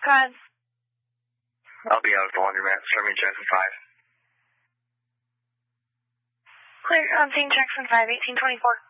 5. I'll be out at the laundromat. Start me Jackson 5. Clear. I'm seeing Jackson 5, 1824.